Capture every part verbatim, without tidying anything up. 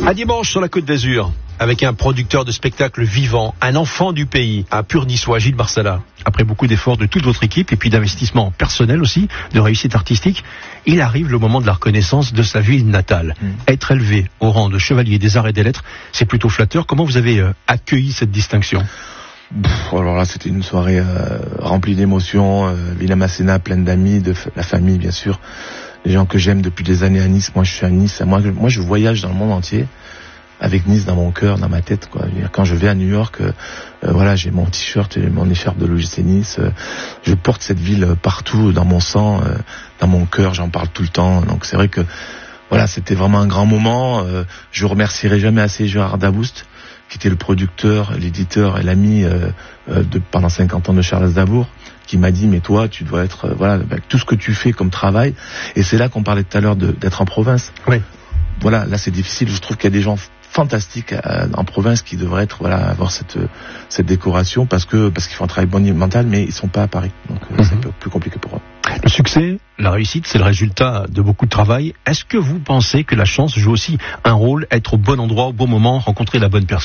Un dimanche sur la Côte d'Azur, avec un producteur de spectacles vivant, un enfant du pays, un pur niçois, Gilles Barsala. Après beaucoup d'efforts de toute votre équipe et puis d'investissement personnel aussi, de réussite artistique, il arrive le moment de la reconnaissance de sa ville natale. Mmh. Être élevé au rang de chevalier des arts et des lettres, c'est plutôt flatteur. Comment vous avez euh, accueilli cette distinction ? Pff, alors là, c'était une soirée euh, remplie d'émotions, euh, Villa Masséna, pleine d'amis, de f- la famille bien sûr, les gens que j'aime depuis des années à Nice. Moi, je suis à Nice. Moi, je, moi, je voyage dans le monde entier avec Nice dans mon cœur, dans ma tête, quoi. Quand je vais à New York, euh, euh, voilà, j'ai mon t-shirt et mon écharpe de l'O G C Nice. Euh, je porte cette ville partout dans mon sang, euh, dans mon cœur. J'en parle tout le temps. Donc c'est vrai que voilà, c'était vraiment un grand moment. Euh, je remercierai jamais assez Gérard Davoust, qui était le producteur, l'éditeur et l'ami euh, euh, de, pendant cinquante ans de Charles Aznavour, qui m'a dit, mais toi, tu dois être, euh, voilà, avec tout ce que tu fais comme travail. Et c'est là qu'on parlait tout à l'heure de, d'être en province. Oui. Voilà, là c'est difficile. Je trouve qu'il y a des gens fantastiques euh, en province qui devraient être, voilà, avoir cette cette décoration parce que parce qu'ils font un travail monumental, mais ils sont pas à Paris. Donc euh, mm-hmm. c'est un peu plus compliqué pour eux. Le succès, la réussite, c'est le résultat de beaucoup de travail. Est-ce que vous pensez que la chance joue aussi un rôle, être au bon endroit, au bon moment, rencontrer la bonne personne ?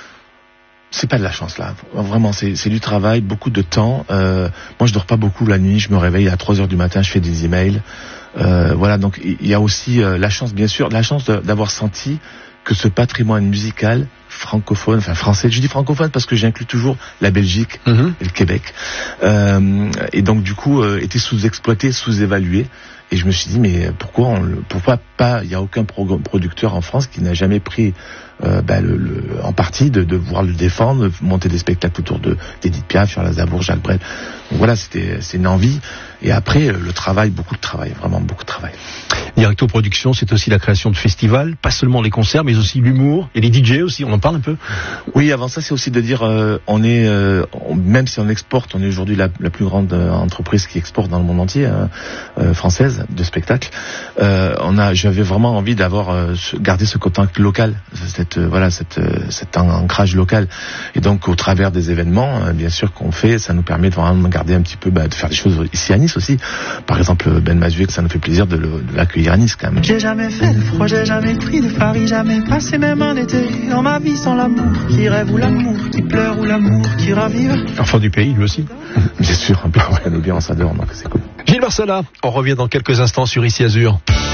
C'est pas de la chance là, vraiment, c'est, c'est du travail, beaucoup de temps. Euh, moi je dors pas beaucoup la nuit, je me réveille à trois heures du matin, je fais des emails. Euh, voilà, donc il y a aussi euh, la chance, bien sûr, la chance de, d'avoir senti que ce patrimoine musical francophone, enfin français, je dis francophone parce que j'inclus toujours la Belgique mmh. et le Québec, euh, et donc du coup euh, était sous-exploité, sous-évalué. Et je me suis dit, mais pourquoi, on, pourquoi pas, il n'y a aucun pro- producteur en France qui n'a jamais pris euh, bah, le, le, en partie de, de voir le défendre, de monter des spectacles autour de d'Edith Piaf, Charles Aznavour, Jacques Brel. Donc voilà, c'était, c'est une envie. Et après, le travail, beaucoup de travail, vraiment beaucoup de travail. Directo Production, c'est aussi la création de festivals, pas seulement les concerts, mais aussi l'humour et les D J aussi, on en parle un peu. Oui, avant ça, c'est aussi de dire, euh, on est, euh, on, même si on exporte, on est aujourd'hui la, la plus grande euh, entreprise qui exporte dans le monde entier, hein, euh, française, de spectacles. Euh, on a, j'avais vraiment envie d'avoir, euh, garder ce contact local, cette, euh, voilà, cette, euh, cet ancrage local. Et donc, au travers des événements, euh, bien sûr qu'on fait, ça nous permet de vraiment garder un petit peu, bah, de faire des choses ici à Nice aussi. Par exemple, Ben Mazué, que ça nous fait plaisir de, le, de l'accueillir à Nice quand même. J'ai jamais fait de froid, j'ai jamais pris de Paris, jamais passé même un été dans ma vie sans l'amour, qui rêve ou l'amour, qui pleure ou l'amour, qui ravive. Enfant du pays, lui aussi. Bien sûr, un peu, on connaît bien, on s'adore, donc c'est cool. Gilles Barsala, on revient dans quelques instants sur Ici Azur.